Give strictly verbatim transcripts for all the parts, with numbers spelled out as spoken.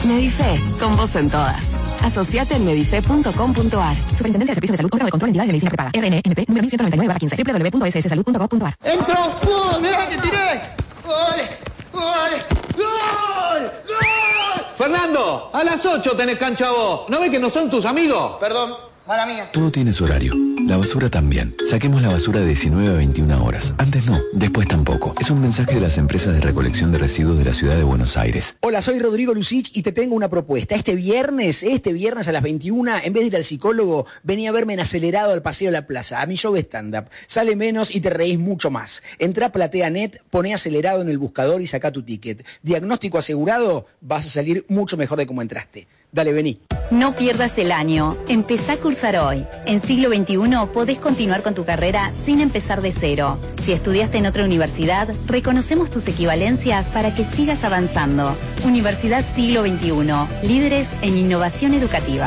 Medife, con vos en todas. Asociate en medife punto com punto ar. Superintendencia de Servicios de Salud, órgano de control de entidades de medicina prepaga. R N M P número mil ciento noventa y nueve barra quince. doble u doble u doble u punto s s salud punto gov punto ar. ¡Entro! ¡Uh, mira que tiré! ¡Gol! ¡Gol! ¡Gol! ¡Gol! Fernando, a las ocho tenés cancha vos. ¿No ves que no son tus amigos? Perdón, mala mía. Todo tiene su horario. La basura también. Saquemos la basura de diecinueve a veintiuna horas. Antes no, después tampoco. Es un mensaje de las empresas de recolección de residuos de la ciudad de Buenos Aires. Hola, soy Rodrigo Lucich y te tengo una propuesta. Este viernes, este viernes a las veintiuna, en vez de ir al psicólogo, vení a verme en Acelerado al Paseo de la Plaza, a mi show de stand-up. Sale menos y te reís mucho más. Entrá a PlateaNet, poné Acelerado en el buscador y sacá tu ticket. Diagnóstico asegurado, vas a salir mucho mejor de como entraste. Dale, vení. No pierdas el año. Empezá a cursar hoy. En Siglo veintiuno podés continuar con tu carrera sin empezar de cero. Si estudiaste en otra universidad, reconocemos tus equivalencias para que sigas avanzando. Universidad Siglo veintiuno. Líderes en innovación educativa.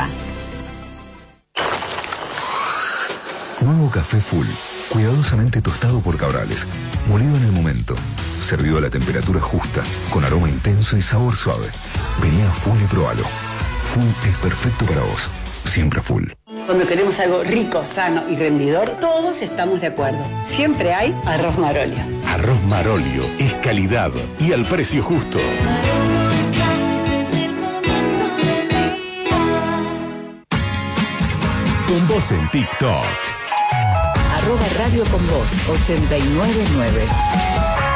Nuevo café Full. Cuidadosamente tostado por Cabrales. Molido en el momento. Servido a la temperatura justa. Con aroma intenso y sabor suave. Vení a Full y probalo. Full es perfecto para vos. Siempre Full. Cuando queremos algo rico, sano y rendidor, todos estamos de acuerdo. Siempre hay arroz Marolio. Arroz Marolio es calidad y al precio justo. Con vos en TikTok. Arroba Radio con Vos ochenta y nueve nueve.